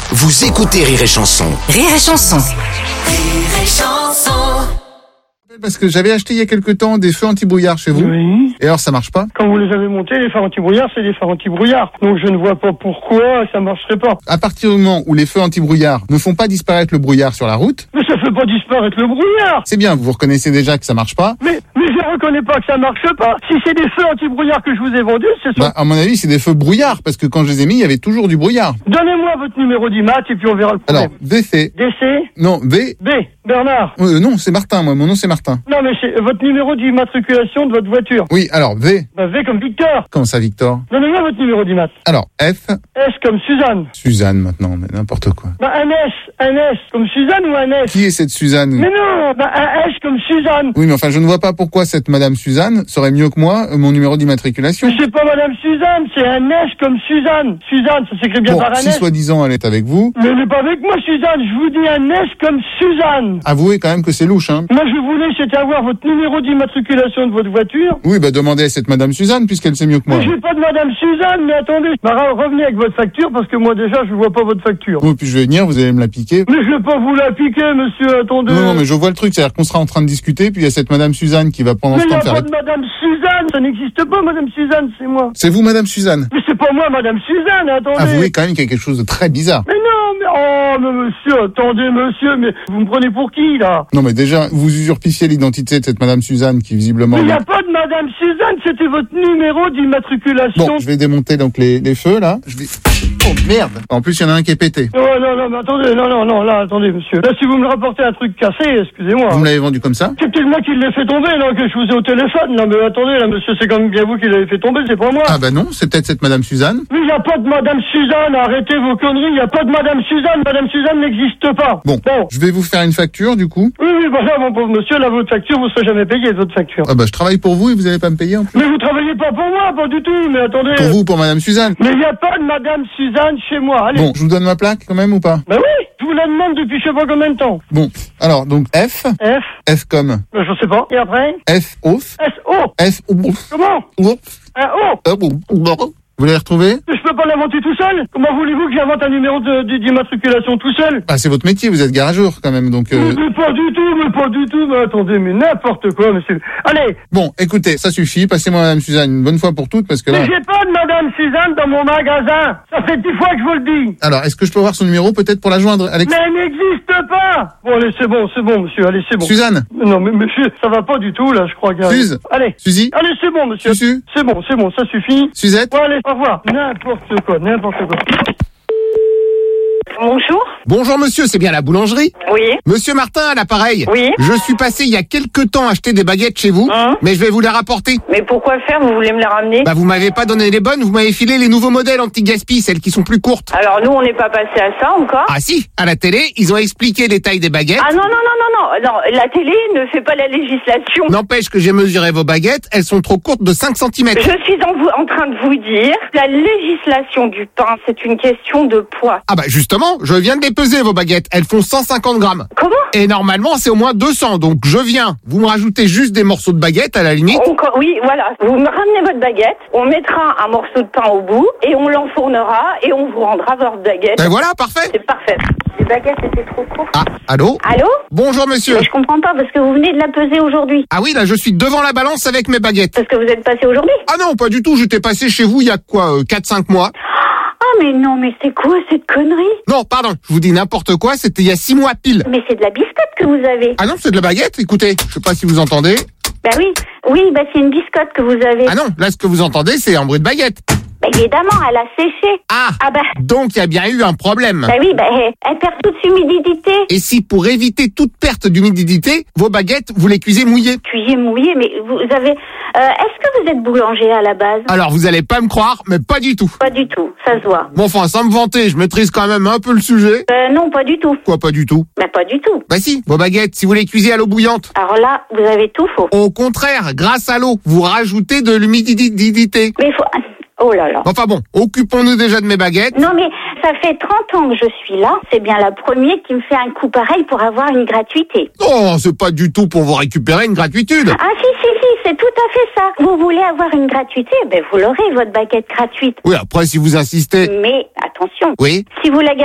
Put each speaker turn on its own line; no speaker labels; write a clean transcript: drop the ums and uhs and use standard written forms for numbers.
Vous écoutez Rire et Chanson.
Rire et Chanson.
Rire et Chanson.
Parce que j'avais acheté il y a quelque temps des feux anti-brouillard chez vous.
Oui.
Et alors ça marche pas?
Quand vous les avez montés, les phares anti-brouillard, c'est des phares anti-brouillard. Donc je ne vois pas pourquoi ça marcherait pas.
À partir du moment où les feux anti-brouillard ne font pas disparaître le brouillard sur la route,
Mais ça fait pas disparaître le brouillard.
c'est bien, vous reconnaissez déjà que ça marche pas.
Mais je reconnais pas que ça marche pas. Si c'est des feux anti-brouillard que je vous ai vendus, c'est ça.
Bah, à mon avis, c'est des feux brouillard, parce que quand je les ai mis, il y avait toujours du brouillard.
Donnez-moi votre numéro d'IMAT et puis on verra le
Alors,
problème.
VC.
DC
Non, V.
B. Bernard.
Non, c'est Martin, moi, mon nom c'est Martin.
Non mais c'est votre numéro d'immatriculation de votre voiture.
Oui, alors, V.
Bah, V comme Victor.
Comment ça, Victor?
Donnez-moi votre numéro d'IMAT.
Alors, F.
S comme Suzanne.
Suzanne, maintenant, mais n'importe quoi.
Bah un S comme Suzanne ou un S.
Qui est cette Suzanne?
Mais non, bah un S comme Suzanne.
Oui, mais enfin, je ne vois pas pourquoi cette Madame Suzanne saurait mieux que moi mon numéro d'immatriculation.
Mais c'est pas Madame Suzanne, c'est un S comme Suzanne. Suzanne, ça s'écrit bien
Bon,
par un
si
S.
soi-disant elle est avec vous,
Mais elle n'est pas avec moi, Suzanne. Je vous dis un S comme Suzanne.
avouez quand même que c'est louche, hein.
Moi, je voulais, c'était avoir votre numéro d'immatriculation de votre voiture.
Oui, bah demandez à cette Madame Suzanne, puisqu'elle sait mieux que moi.
Mais j'ai pas de Madame Suzanne, mais attendez. Bah, revenez avec votre facture, parce que moi, déjà, je vois pas votre facture.
Oui, puis je vais venir, vous allez me la piquer.
Mais je vais pas vous la piquer, monsieur, attendez.
Non, mais je vois le truc, c'est-à-dire qu'on sera en train de discuter, puis il y a cette Madame Suzanne qui va pendant
Mais
ce
y
temps
a
faire
pas
les...
de Madame Suzanne, ça n'existe pas, Madame Suzanne, c'est moi.
C'est vous, Madame Suzanne?
Mais c'est pas moi, Madame Suzanne, attendez.
Avouez quand même qu'il y a quelque chose de très bizarre.
Mais non, mais monsieur, attendez, monsieur, mais vous me prenez pour qui, là?
Non, mais déjà, vous usurpifiez l'identité de cette Madame Suzanne qui visiblement...
Mais il n'y a pas de Madame Suzanne, c'était votre numéro d'immatriculation.
Bon, je vais démonter donc les feux, là. Je vais... Oh, merde! En plus, il y en a un qui est pété.
Non, mais attendez, non, là, attendez, monsieur. Là, si vous me rapportez un truc cassé, excusez-moi.
Vous me l'avez vendu comme ça?
C'est peut-être moi qui l'ai fait tomber, là, que je vous ai au téléphone. Non, mais attendez, là, monsieur, c'est quand même bien vous qui l'avez fait tomber, c'est pas moi.
Ah bah non, c'est peut-être cette Madame Suzanne.
Mais il n'y a pas de Madame Suzanne, arrêtez vos conneries, il n'y a pas de Madame Suzanne. Madame Suzanne n'existe pas.
Bon, je vais vous faire une facture, du coup.
Oui, bah là, mon pauvre monsieur, là, votre facture, vous ne serez jamais payé, votre facture.
Ah bah je travaille pour vous et vous allez pas me payer en plus.
Mais vous travaillez pas pour moi, pas du tout, mais attendez.
Pour vous ou pour Madame Suzanne?
Mais il n'y a pas de Madame Suzanne chez moi, allez.
Bon, je vous donne ma plaque quand même ou pas?
Bah oui, je vous la demande depuis je sais pas combien de temps.
Bon, alors donc F.
F,
F comme
je sais pas. Et après?
F ouf.
S-O.
F ouf.
Comment?
Ouf.
Un O.
Vous l'avez retrouvé?
Mais je peux pas l'inventer tout seul. Comment voulez-vous que j'invente un numéro d'immatriculation tout seul?
Ah, c'est votre métier, vous êtes garageur quand même, donc...
Mais pas du tout, mais attendez, mais n'importe quoi, monsieur. Allez.
Bon, écoutez, ça suffit, passez-moi Madame Suzanne une bonne fois pour toutes, parce que là...
Mais j'ai pas de Madame Suzanne dans mon magasin. Ça fait 10 fois que je vous le dis.
Alors, est-ce que je peux avoir son numéro peut-être pour la joindre, Alex?
Mais elle n'existe pas. Bon, allez, c'est bon, monsieur, allez, c'est bon.
Suzanne?
Non, mais monsieur, ça va pas du tout, là, je crois que...
Suze?
Allez.
Suzy?
Allez, c'est bon, monsieur.
Suzu?
C'est bon, ça suffit.
Suzette?
Bon, allez, au revoir. N'importe quoi.
Bonjour.
Bonjour monsieur, c'est bien la boulangerie?
Oui.
Monsieur Martin à l'appareil.
Oui.
Je suis passé il y a quelques temps acheter des baguettes chez vous, mais je vais vous les rapporter.
Mais pourquoi faire? Vous voulez me les ramener?
Bah vous m'avez pas donné les bonnes, vous m'avez filé les nouveaux modèles anti-gaspi, celles qui sont plus courtes.
Alors nous, on n'est pas passé à ça encore.
Ah si, à la télé, ils ont expliqué les tailles des baguettes.
Ah non, la télé ne fait pas la législation.
N'empêche que j'ai mesuré vos baguettes, elles sont trop courtes de 5 cm.
Je suis en train de vous dire, la législation du pain, c'est une question de poids.
Ah bah justement, je viens de les peser vos baguettes, elles font 150 grammes.
Comment?
Et normalement c'est au moins 200, donc je viens. Vous me rajoutez juste des morceaux de baguette à la limite.
Oui, voilà. Vous me ramenez votre baguette, on mettra un morceau de pain au bout, et on l'enfournera, et on vous rendra votre baguette.
Ben voilà, parfait.
C'est parfait. Les baguettes étaient trop courtes.
Ah, allô?
Allô?
Bonjour monsieur.
Mais je comprends pas, parce que vous venez de la peser aujourd'hui.
Ah oui, là je suis devant la balance avec mes baguettes.
Parce que vous êtes passé aujourd'hui?
Ah non, pas du tout, j'étais passé chez vous il y a quoi, 4-5 mois?
Ah mais non, mais c'est quoi cette connerie?
Non, pardon, je vous dis n'importe quoi, c'était il y a 6 mois pile.
Mais c'est de la biscotte que vous avez.
Ah non, c'est de la baguette, écoutez, je sais pas si vous entendez.
Bah oui, c'est une biscotte que vous avez.
Ah non, là ce que vous entendez c'est un bruit de baguette.
Bah évidemment, elle a séché.
Ah
bah.
Donc il y a bien eu un problème.
Bah oui, elle perd toute humidité.
Et si pour éviter toute perte d'humidité, vos baguettes, vous les cuisez mouillées?
Cuisez mouillé, mais vous avez... est-ce que vous êtes boulanger à la base?
Alors vous allez pas me croire, mais pas du tout.
Pas du tout, ça se voit.
Bon enfin, sans me vanter, je maîtrise quand même un peu le sujet.
Non, pas du tout.
Quoi, pas du tout?
Bah pas du tout.
Bah si, vos baguettes, si vous les cuisez à l'eau bouillante.
Alors là, vous avez tout faux.
Au contraire, grâce à l'eau, vous rajoutez de l'humidité.
Mais il faut... Oh là là.
Enfin bon, occupons-nous déjà de mes baguettes.
Non mais ça fait 30 ans que je suis là. C'est bien la première qui me fait un coup pareil pour avoir une gratuité.
Oh, c'est pas du tout pour vous récupérer une gratuitude.
Ah si, c'est tout à fait ça. Vous voulez avoir une gratuité, vous l'aurez, votre baguette gratuite.
Oui, après si vous insistez.
Mais attention.
Oui.
Si vous la